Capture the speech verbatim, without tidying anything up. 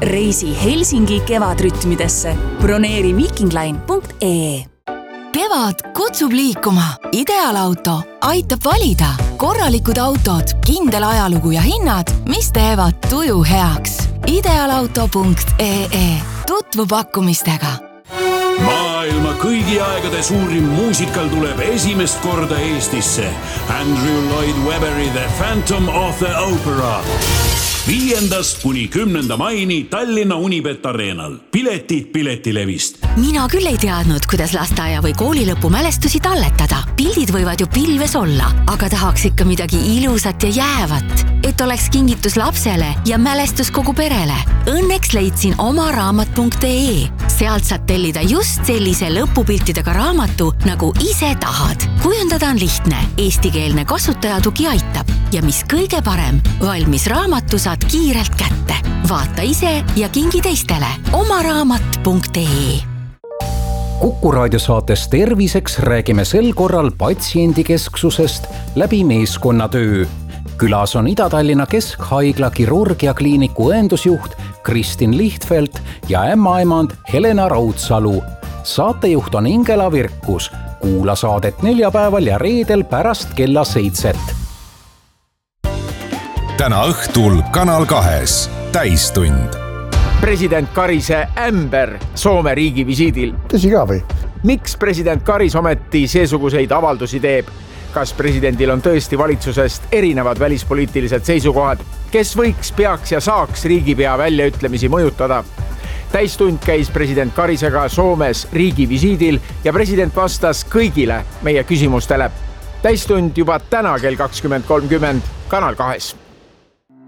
Reisi Helsingi kevadrütmidesse. Broneeri viikingline punkt ee. Kevad kutsub liikuma. Ideaalauto aitab valida. Korralikud autod, kindel ajalugu ja hinnad, mis teevad tuju heaks. ideaalauto punkt ee. Tutvu pakkumistega. Maailma kõigi aegade suurim muusikal tuleb esimest korda Eestisse. Andrew Lloyd Webberi The Phantom of the Opera. Viiendast kuni kümnenda maini Tallinna Unibet Arenal. Piletid Piletilevist. Mina küll ei teadnud, kuidas lasteaia või koolilõpu mälestusi talletada. Pildid võivad ju pilves olla, aga tahaks ikka midagi ilusat ja jäävat, et oleks kingitus lapsele ja mälestus kogu perele. Õnneks leidsin oma raamat punkt ee. Sealt saad tellida just sellise lõpupiltidega raamatu, nagu ise tahad. Kujundada on lihtne, eestikeelne kasutajatugi aitab. Ja mis kõige parem, valmis raamatu saad kiirelt kätte. Vaata ise ja kingi teistele. oma raamat punkt ee. Kuku raadiosaates Terviseks räägime sel korral patsiendikesksusest läbi meeskonnatöö. Külas on Ida-Tallinna Keskhaigla kirurgiakliiniku õendusjuht Kristin Lihtfeld ja ämmaemand Helena Raudsalu. Saatejuht on Ingela Virkus. Kuula saadet neljapäeval ja reedel pärast kella seitset. Täna õhtul Kanal kahes täistund. President Karise ämber Soome riigi visiidil. Tõsi ka või? Miks president Karis ometi seesuguseid avaldusi teeb? Kas presidendil on tõesti valitsusest erinevad välispoliitilised seisukohad? Kes võiks, peaks ja saaks riigipea väljaütlemisi mõjutada? Täistund käis president Karisega Soomes riigi visiidil ja president vastas kõigile meie küsimustele. Täistund juba täna kell kakskümmend kolmkümmend Kanal kahes.